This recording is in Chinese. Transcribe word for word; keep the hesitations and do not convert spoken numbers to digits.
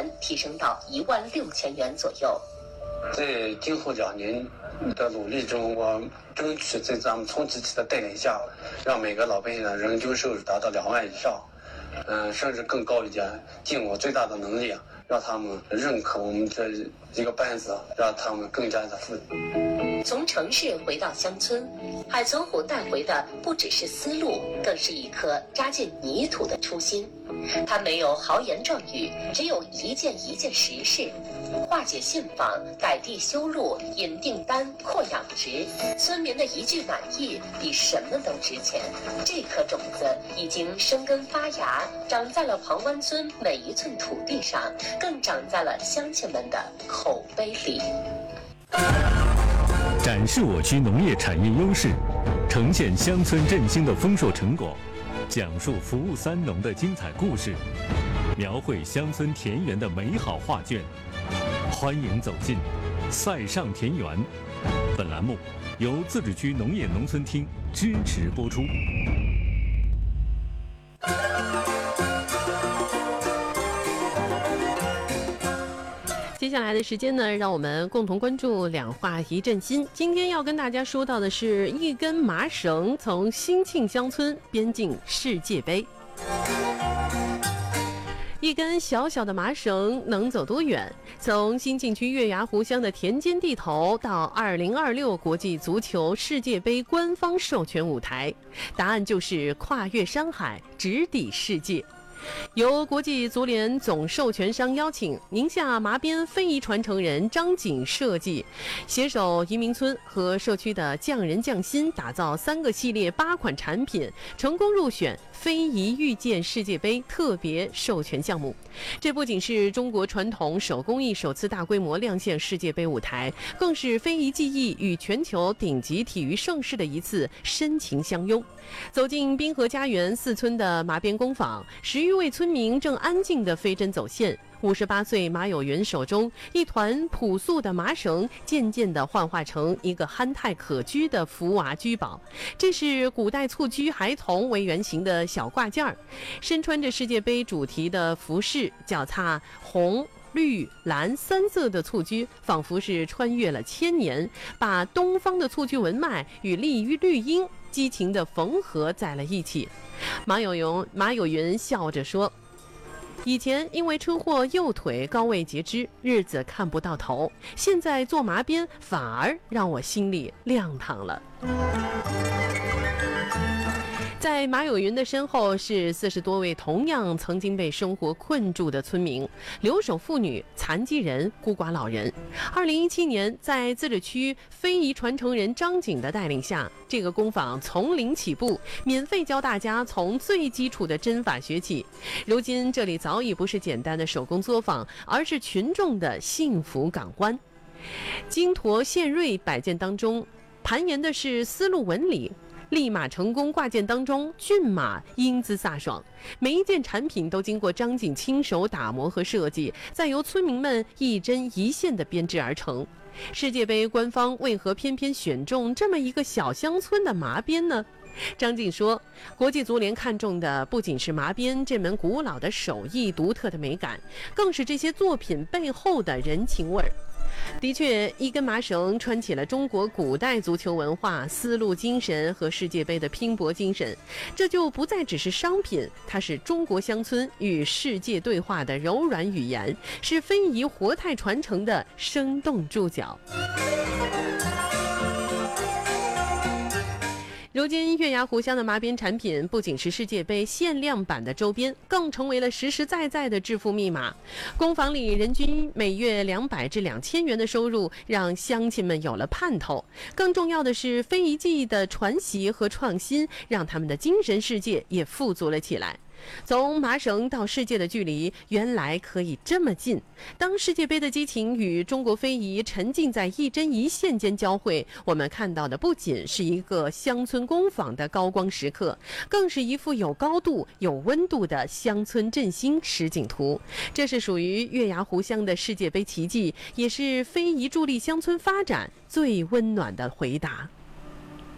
元提升到一万六千元左右。 在今后两年的努力中，我争取在咱们村集体的带领下，让每个老百姓的人均收入达到两万以上，嗯、呃，甚至更高一点，尽我最大的能力，让他们认可我们这一个班子，让他们更加的富裕。 从城市回到乡村，海存虎带回的不只是思路，更是一颗扎进泥土的初心。他没有豪言壮语，只有一件一件实事：化解信访、改地修路、引订单、扩养殖。村民的一句满意比什么都值钱。这颗种子已经生根发芽，长在了庞湾村每一寸土地上，更长在了乡亲们的口碑里。 展示我区农业产业优势，呈现乡村振兴的丰硕成果，讲述服务三农的精彩故事，描绘乡村田园的美好画卷。欢迎走进塞上田园。本栏目由自治区农业农村厅支持播出。 接下来的时间呢，让我们共同关注两话一阵心。今天要跟大家说到的是一根麻绳从兴庆乡村编进世界杯。一根小小的麻绳能走多远？从新晋区月牙湖乡的田间地头到二零二六国际足球世界杯官方授权舞台，答案就是跨越山海，直抵世界。由国际足联总授权商邀请，宁夏麻边非遗传承人张景设计，携手移民村和社区的匠人匠心，打造三个系列八款产品，成功入选非遗遇见世界杯特别授权项目。这不仅是中国传统手工艺首次大规模亮相世界杯舞台，更是非遗技艺与全球顶级体育盛事的一次深情相拥。走进滨河家园四村的麻边工坊，十余位村民正安静地飞针走线。五十八岁马有云手中一团朴素的麻绳，渐渐地幻化成一个憨态可掬的福娃居宝。这是古代蹴鞠孩童为原型的小挂件儿，身穿着世界杯主题的服饰，脚踏红绿蓝三色的蹴鞠，仿佛是穿越了千年，把东方的蹴鞠文脉与丽玉绿荫激情地缝合在了一起。马有云马有云笑着说，以前因为车祸右腿高位截肢，日子看不到头，现在做麻边反而让我心里亮堂了。在马有云的身后是四十多位同样曾经被生活困住的村民，留守妇女、残疾人、孤寡老人。二零一七年，在自治区非遗传承人张景的带领下，这个工坊从零起步，免费教大家从最基础的针法学起。如今这里早已不是简单的手工作坊，而是群众的幸福港湾。金驼献瑞摆件当中，盘延的是丝路纹理。立马成功挂件当中，骏马英姿飒爽，每一件产品都经过张景亲手打磨和设计，再由村民们一针一线的编织而成。世界杯官方为何偏偏选中这么一个小乡村的麻边呢？张景说，国际足联看重的不仅是麻边这门古老的手艺独特的美感，更是这些作品背后的人情味儿。的确，一根麻绳穿起了中国古代足球文化、丝路精神和世界杯的拼搏精神，这就不再只是商品，它是中国乡村与世界对话的柔软语言，是非遗活态传承的生动注脚。如今月牙湖乡的麻边产品不仅是世界杯限量版的周边，更成为了实实在在的致富密码。工坊里人均每月两百至两千元的收入，让乡亲们有了盼头。更重要的是，非遗技艺的传习和创新，让他们的精神世界也富足了起来。从麻绳到世界的距离原来可以这么近。当世界杯的激情与中国非遗沉浸在一针一线间交汇，我们看到的不仅是一个乡村工坊的高光时刻，更是一幅有高度有温度的乡村振兴实景图。这是属于月牙湖乡的世界杯奇迹，也是非遗助力乡村发展最温暖的回答。